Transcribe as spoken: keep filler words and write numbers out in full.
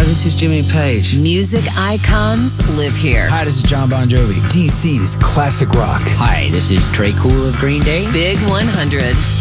this is Jimmy Page. Music icons live here. Hi, this is John Bon Jovi. D C's classic rock. Hi, this is Trey Cool of Green Day. Big one hundred.